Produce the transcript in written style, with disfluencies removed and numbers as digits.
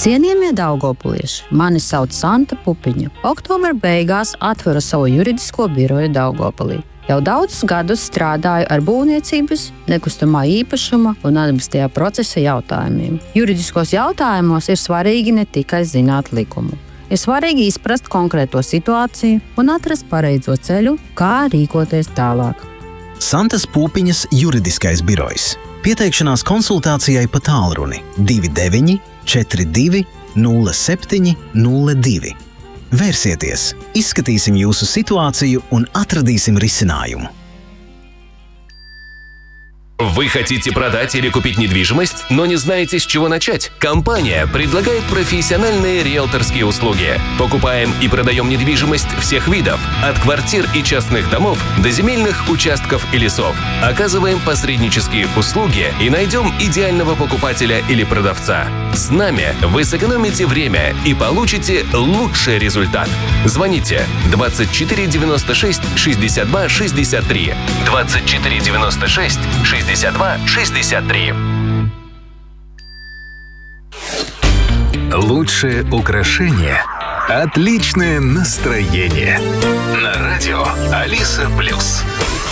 Cienījamie daugavpilieši, mani sauc Santa Pupiņa. Oktobra beigās atveru savu juridisko biroju Daugavpilī. Jau daudzus gadus strādāju ar būvniecības, nekustamā īpašuma un administratīvā procesa jautājumiem. Juridiskos jautājumos ir svarīgi ne tikai zināt likumu. Ir svarīgi izprast konkrēto situāciju un atrast pareizo ceļu, kā rīkoties tālāk. Santas Pupiņas juridiskais birojs. Pieteikšanās konsultācijai pa tālruni 29 42 07 02. Vērsieties, izskatīsim jūsu situāciju un atradīsim risinājumu. Вы хотите продать или купить недвижимость, но не знаете, с чего начать? Компания предлагает профессиональные риэлторские услуги. Покупаем и продаем недвижимость всех видов, от квартир и частных домов до земельных участков и лесов. Оказываем посреднические услуги и найдем идеального покупателя или продавца. С нами вы сэкономите время и получите лучший результат. Звоните 24 96 62 63 24 96 62 63. Лучшее украшение – отличное настроение. На радио Алиса Плюс.